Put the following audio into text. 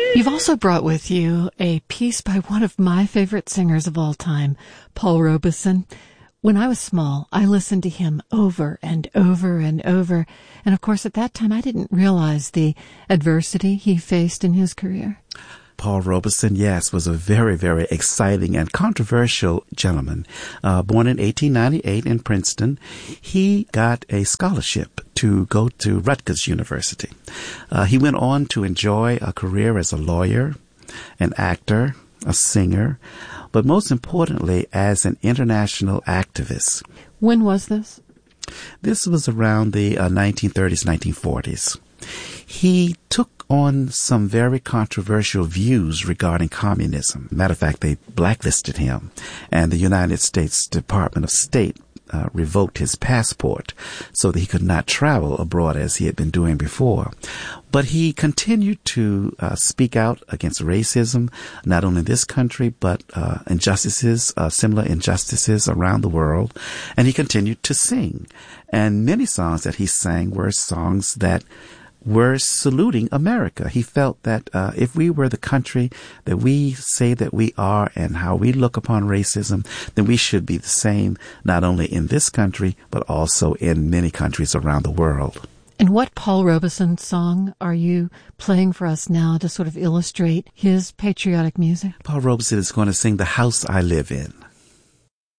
You've also brought with you a piece by one of my favorite singers of all time, Paul Robeson. When I was small, I listened to him over and over and over. And of course, at that time, I didn't realize the adversity he faced in his career. Paul Robeson, yes, was a very, very exciting and controversial gentleman. Born in 1898 in Princeton, he got a scholarship to go to Rutgers University. He went on to enjoy a career as a lawyer, an actor, a singer, but most importantly, as an international activist. When was this? This was around the 1930s, 1940s. He took on some very controversial views regarding communism. Matter of fact, they blacklisted him, and the United States Department of State revoked his passport so that he could not travel abroad as he had been doing before. But he continued to speak out against racism, not only in this country, but injustices, similar injustices around the world. And he continued to sing. And many songs that he sang were songs that were saluting America. He felt that if we were the country that we say that we are and how we look upon racism, then we should be the same, not only in this country, but also in many countries around the world. And what Paul Robeson song are you playing for us now to sort of illustrate his patriotic music? Paul Robeson is going to sing The House I Live In.